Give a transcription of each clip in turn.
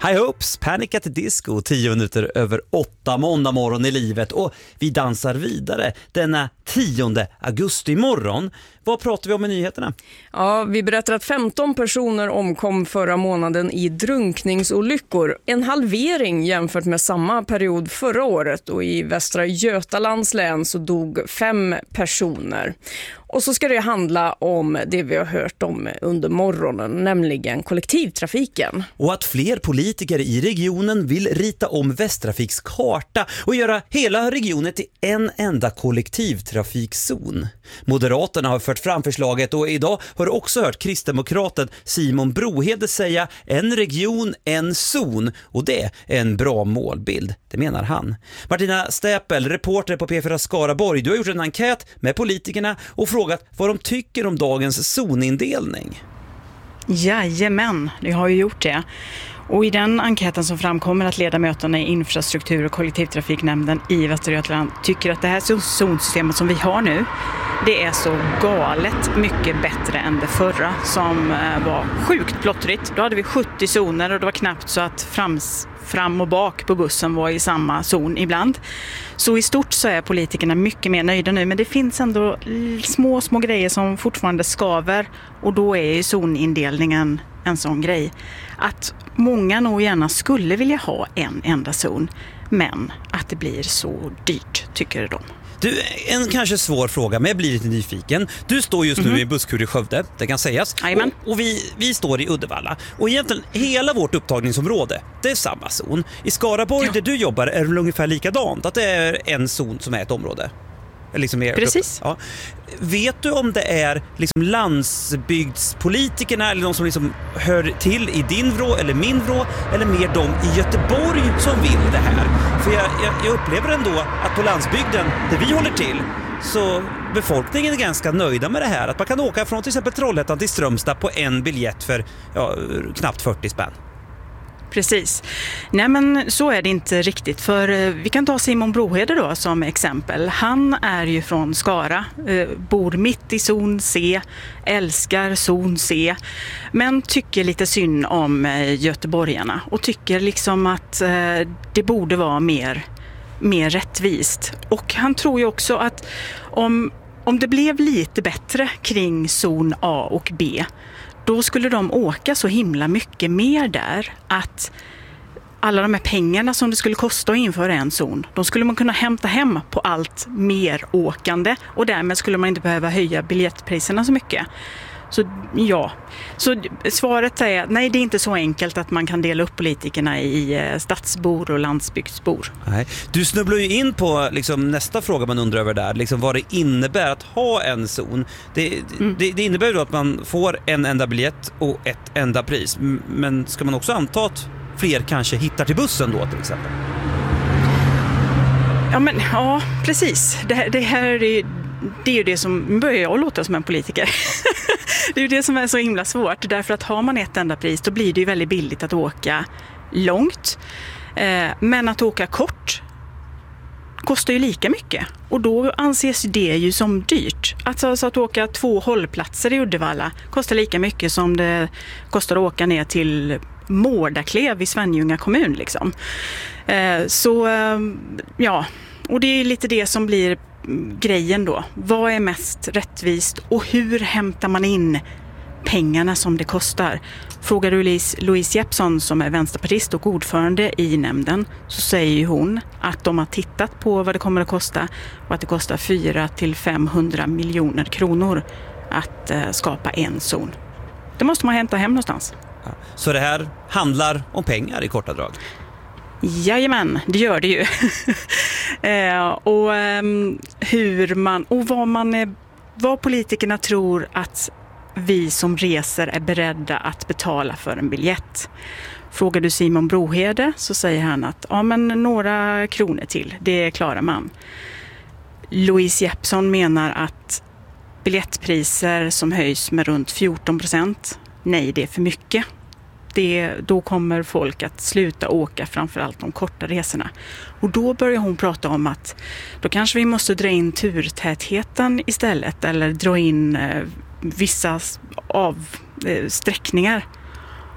High Hopes, Panic at the Disco, 10 minuter över 8 måndag morgon i livet, och vi dansar vidare denna 10 augusti morgon. Vad pratar vi om i nyheterna? Ja, vi berättar att 15 personer omkom förra månaden i drunkningsolyckor. En halvering jämfört med samma period förra året, och i Västra Götalands län så dog 5 personer. Och så ska det handla om det vi har hört om under morgonen, nämligen kollektivtrafiken. Och att fler politiker i regionen vill rita om Västtrafiks karta och göra hela regionen till en enda kollektivtrafikzon. Moderaterna har fört fram förslaget, och idag har du också hört kristdemokraten Simon Brohede säga en region, en zon, och det är en bra målbild, det menar han. Martina Stäpel, reporter på P4 Skaraborg, du har gjort en enkät med politikerna och frågat vad de tycker om dagens zonindelning. Jajamän, det har ju gjort det. Och i den enkäten som framkommer att ledamöterna i infrastruktur- och kollektivtrafiknämnden i Västra Götaland tycker att det här zonsystemet som vi har nu, det är så galet mycket bättre än det förra som var sjukt plottrigt. Då hade vi 70 zoner och det var knappt så att fram och bak på bussen var i samma zon ibland. Så i stort så är politikerna mycket mer nöjda nu, men det finns ändå små grejer som fortfarande skaver, och då är ju zonindelningen en sån grej. Att många nog gärna skulle vilja ha en enda zon, men att det blir så dyrt, tycker de. Du, en kanske svår fråga, men jag blir lite nyfiken. Du står just nu i en busskur i Skövde, det kan sägas. Och vi står i Uddevalla. Och egentligen hela vårt upptagningsområde, det är samma zon. I Skaraborg, där du jobbar, är det ungefär likadant. Att det är en zon som är ett område. Liksom precis. Ja. Vet du om det är liksom landsbygdspolitikerna eller de som liksom hör till i din vrå eller min vrå, eller mer de i Göteborg som vill det här? För jag upplever ändå att på landsbygden där vi håller till, så befolkningen är ganska nöjda med det här. Att man kan åka från till exempel Trollhättan till Strömstad på en biljett för knappt 40 spänn. Precis. Nej, men så är det inte riktigt, för vi kan ta Simon Brohede då som exempel. Han är ju från Skara, bor mitt i zon C, älskar zon C, men tycker lite synd om göteborgarna och tycker liksom att det borde vara mer rättvist. Och han tror ju också att om det blev lite bättre kring zon A och B, då skulle de åka så himla mycket mer där att alla de här pengarna som det skulle kosta att införa en zon, de skulle man kunna hämta hem på allt mer åkande, och därmed skulle man inte behöva höja biljettpriserna så mycket. Så ja, så svaret är nej, det är inte så enkelt att man kan dela upp politikerna i stadsbor och landsbygdsbor. Nej. Du snubblar ju in på liksom nästa fråga man undrar över där, liksom vad det innebär att ha en zon. Det innebär ju då att man får en enda biljett och ett enda pris, men ska man också anta att fler kanske hittar till bussen då till exempel? Ja, precis. Det här är ju det som börjar jag låta som en politiker. Det är ju det som är så himla svårt. Därför att har man ett enda pris, då blir det ju väldigt billigt att åka långt. Men att åka kort kostar ju lika mycket. Och då anses det ju som dyrt. Alltså att åka 2 hållplatser i Uddevalla kostar lika mycket som det kostar att åka ner till Mårdaklev i Svenljunga kommun. Liksom. Och det är lite det som blir grejen då. Vad är mest rättvist och hur hämtar man in pengarna som det kostar? Frågar du Louise Jeppsson som är vänsterpartist och ordförande i nämnden, så säger ju hon att de har tittat på vad det kommer att kosta och att det kostar 400-500 miljoner kronor att skapa en zon. Det måste man hämta hem någonstans. Ja. Så det här handlar om pengar i korta drag? Jajamän, det gör det ju. Vad politikerna tror att vi som reser är beredda att betala för en biljett. Frågar du Simon Brohede så säger han att några kronor till, det klarar man. Louise Jeppsson menar att biljettpriser som höjs med runt 14%, nej, det är för mycket. Då kommer folk att sluta åka, framförallt de korta resorna. Och då börjar hon prata om att då kanske vi måste dra in turtätheten istället, eller dra in vissa sträckningar.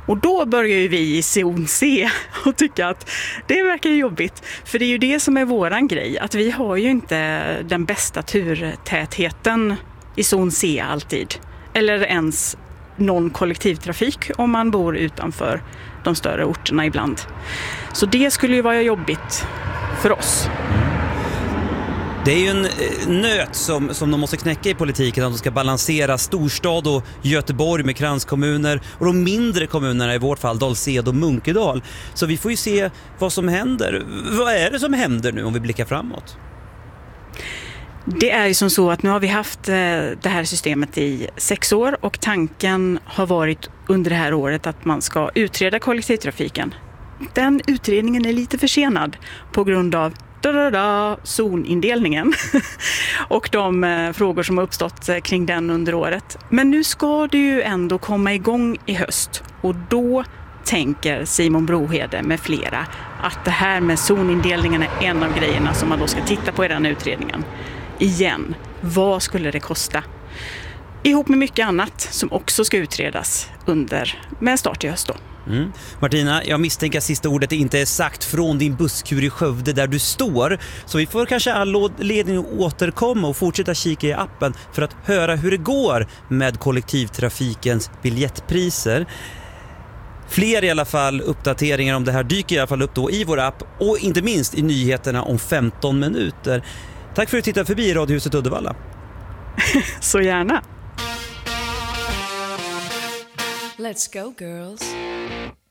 Och då börjar ju vi i zon C och tycka att det verkar jobbigt. För det är ju det som är våran grej, att vi har ju inte den bästa turtätheten i zon C alltid. Eller ens någon kollektivtrafik om man bor utanför de större orterna ibland. Så det skulle ju vara jobbigt för oss. Det är ju en nöt som de måste knäcka i politiken, att de ska balansera storstad och Göteborg med kranskommuner och de mindre kommunerna, i vårt fall Dals-Ed och Munkedal. Så vi får ju se vad som händer. Vad är det som händer nu om vi blickar framåt? Det är ju som så att nu har vi haft det här systemet i 6 år och tanken har varit under det här året att man ska utreda kollektivtrafiken. Den utredningen är lite försenad på grund av zonindelningen och de frågor som har uppstått kring den under året. Men nu ska det ju ändå komma igång i höst och då tänker Simon Brohede med flera att det här med zonindelningen är en av grejerna som man då ska titta på i den utredningen. Igen, vad skulle det kosta? Ihop med mycket annat som också ska utredas med start i höst då. Martina, jag misstänker att sista ordet inte är sagt från din busskur i Skövde där du står. Så vi får kanske anledning att återkomma och fortsätta kika i appen för att höra hur det går med kollektivtrafikens biljettpriser. Fler i alla fall uppdateringar om det här dyker i alla fall upp då i vår app och inte minst i nyheterna om 15 minuter. Tack för att du tittade förbi Radiohuset Uddevalla. Så gärna. Let's go girls.